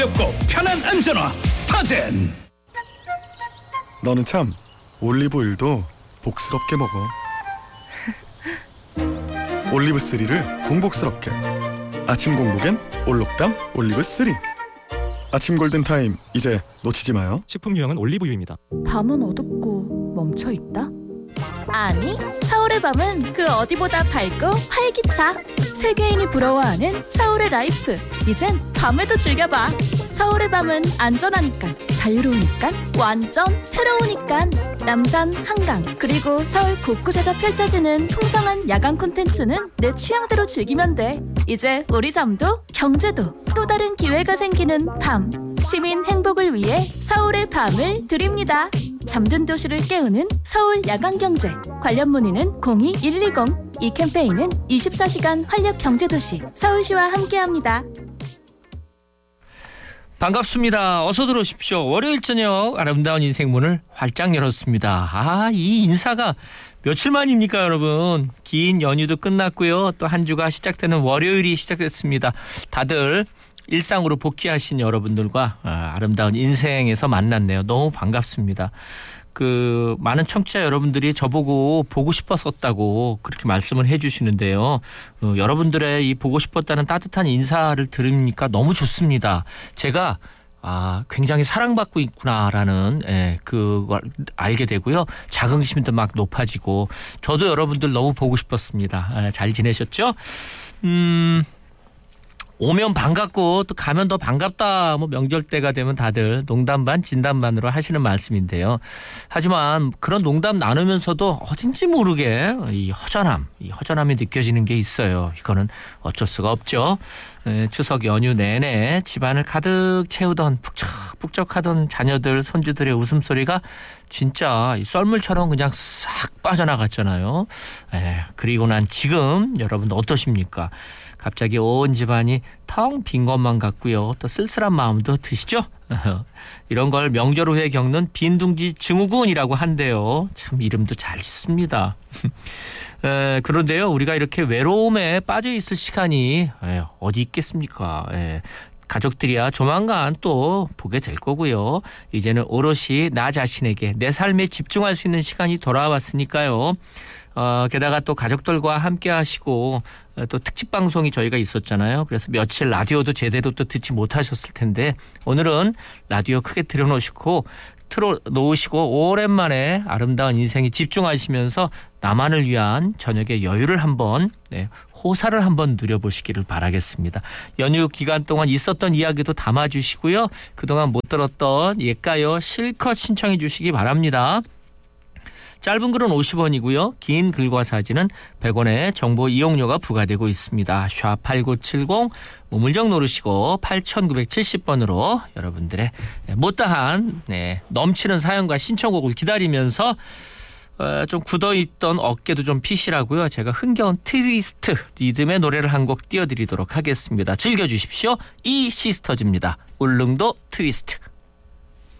가볍고 편한 안전화 스타젠. 너는 참 올리브오일도 복스럽게 먹어. 올리브3를 공복스럽게. 아침 공복엔 올록담 올리브3. 아침 골든타임 이제 놓치지 마요. 식품 유형은 올리브유입니다. 밤은 어둡고 멈춰있다? 아니, 서울의 밤은 그 어디보다 밝고 활기차. 세계인이 부러워하는 서울의 라이프. 이젠 밤에도 즐겨봐. 서울의 밤은 안전하니까, 자유로우니까, 완전 새로우니까. 남산, 한강, 그리고 서울 곳곳에서 펼쳐지는 풍성한 야간 콘텐츠는 내 취향대로 즐기면 돼. 이제 우리 잠도 경제도 또 다른 기회가 생기는 밤. 시민 행복을 위해 서울의 밤을 드립니다. 잠든 도시를 깨우는 서울 야간경제. 관련 문의는 02-120. 이 캠페인은 24시간 활력경제도시 서울시와 함께합니다. 반갑습니다. 어서 들어오십시오. 월요일 저녁 아름다운 인생 문을 활짝 열었습니다. 이 인사가 며칠 만입니까, 여러분? 긴 연휴도 끝났고요. 또 한 주가 시작되는 월요일이 시작됐습니다. 다들 일상으로 복귀하신 여러분들과 아름다운 인생에서 만났네요. 너무 반갑습니다. 많은 청취자 여러분들이 저보고 보고 싶었었다고 그렇게 말씀을 해주시는데요. 여러분들의 이 보고 싶었다는 따뜻한 인사를 들으니까 너무 좋습니다. 제가 굉장히 사랑받고 있구나라는 그걸 알게 되고요. 자긍심도 막 높아지고 저도 여러분들 너무 보고 싶었습니다. 잘 지내셨죠? 오면 반갑고 또 가면 더 반갑다. 명절 때가 되면 다들 농담 반 진담 반으로 하시는 말씀인데요. 하지만 그런 농담 나누면서도 어딘지 모르게 이 허전함이 느껴지는 게 있어요. 이거는 어쩔 수가 없죠. 추석 연휴 내내 집안을 가득 채우던 북적북적하던 자녀들 손주들의 웃음소리가 진짜 썰물처럼 그냥 싹 빠져나갔잖아요. 그리고 난 지금 여러분 어떠십니까? 갑자기 온 집안이 텅 빈 것만 같고요. 또 쓸쓸한 마음도 드시죠? 이런 걸 명절 후에 겪는 빈둥지 증후군이라고 한대요. 참 이름도 잘 짓습니다. 그런데요. 우리가 이렇게 외로움에 빠져 있을 시간이 어디 있겠습니까? 가족들이야 조만간 또 보게 될 거고요. 이제는 오롯이 나 자신에게 내 삶에 집중할 수 있는 시간이 돌아왔으니까요. 게다가 또 가족들과 함께 하시고 또 특집 방송이 저희가 있었잖아요. 그래서 며칠 라디오도 제대로 또 듣지 못하셨을 텐데 오늘은 라디오 크게 틀어놓으시고 오랜만에 아름다운 인생에 집중하시면서 나만을 위한 저녁의 여유를 한번 호사를 한번 누려보시기를 바라겠습니다. 연휴 기간 동안 있었던 이야기도 담아주시고요. 그동안 못 들었던 옛가요 실컷 신청해 주시기 바랍니다. 짧은 글은 50원이고요. 긴 글과 사진은 100원의 정보 이용료가 부과되고 있습니다. 샵8970 우물정 누르시고 8970번으로 여러분들의 못다한 넘치는 사연과 신청곡을 기다리면서 좀 굳어있던 어깨도 좀 피시라고요. 제가 흥겨운 트위스트 리듬의 노래를 한 곡 띄워드리도록 하겠습니다. 즐겨주십시오. 이 시스터즈입니다. 울릉도 트위스트.